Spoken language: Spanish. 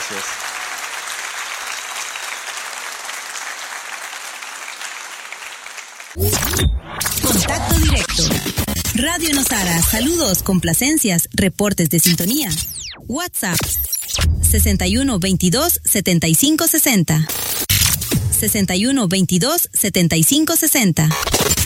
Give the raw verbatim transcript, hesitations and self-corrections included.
gracias. Contacto directo. Radio Nosara, saludos, complacencias, reportes de sintonía. WhatsApp sesenta y uno veintidós setenta y cinco sesenta. sesenta y uno veintidós setenta y cinco sesenta.